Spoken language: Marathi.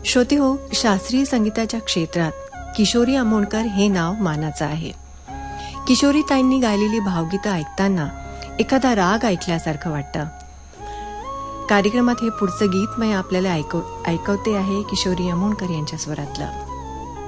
श्रोते हो, शास्त्रीय संगीताच्या क्षेत्रात किशोरी आमोणकर हे नाव मानाचं आहे. किशोरी ताईंनी गायलेली भावगीतं ऐकताना एखादा राग ऐकल्यासारखं वाटतं. कार्यक्रमात हे पुढचं गीत मी आपल्याला ऐकवते आहे किशोरी आमोणकर यांच्या स्वरातलं.